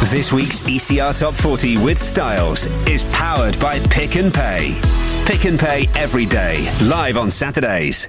This week's ECR Top 40 with Styles is powered by Pick n Pay. Pick n Pay every day, live on Saturdays.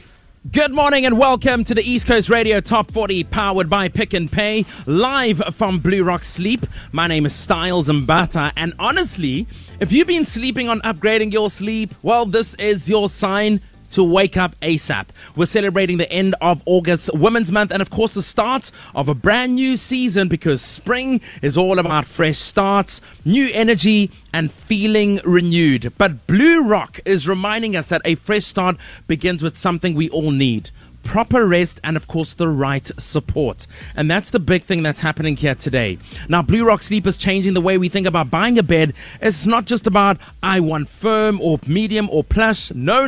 Good morning and welcome to the East Coast Radio Top 40 powered by Pick n Pay, live from Blue Rock Sleep. My name is Styles Mbata, and honestly, if you've been sleeping on upgrading your sleep, well, this is your sign to wake up ASAP. We're celebrating the end of August Women's Month and of course the start of a brand new season, because spring is all about fresh starts, new energy and feeling renewed. But Blue Rock is reminding us that a fresh start begins with something we all need: proper rest and of course the right support. And that's the big thing that's happening here today. Now, Blue Rock Sleep is changing the way we think about buying a bed. It's not just about I want firm or medium or plush. No.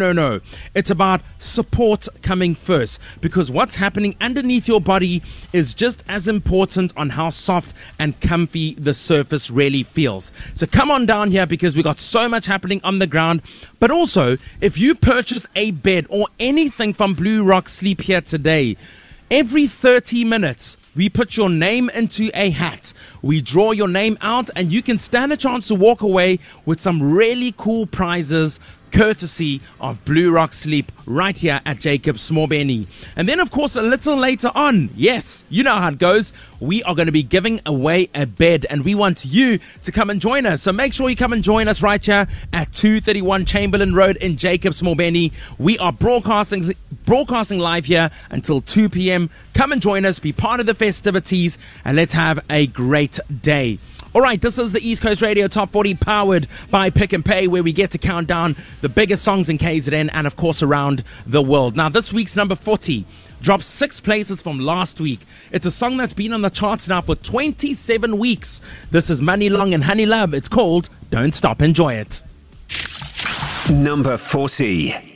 It's about support coming first, because what's happening underneath your body is just as important on how soft and comfy the surface really feels. So come on down here, because we got so much happening on the ground. But also, if you purchase a bed or anything from Blue Rock Sleep here today, every 30 minutes, we put your name into a hat. We draw your name out and you can stand a chance to walk away with some really cool prizes, courtesy of Blue Rock Sleep right here at Jacobs Morbeni. And then of course a little later on, yes, you know how it goes, we are going to be giving away a bed and we want you to come and join us. So make sure you come and join us right here at 231 Chamberlain Road in Jacobs Morbeni. We are broadcasting live here until 2 p.m. Come and join us, be part of the festivities, and let's have a great day. All right, this is the East Coast Radio Top 40 powered by Pick n Pay, where we get to count down the biggest songs in KZN and, of course, around the world. Now, this week's number 40 dropped 6 places from last week. It's a song that's been on the charts now for 27 weeks. This is Money Long and Honey Love. It's called Don't Stop, Enjoy It. Number 40.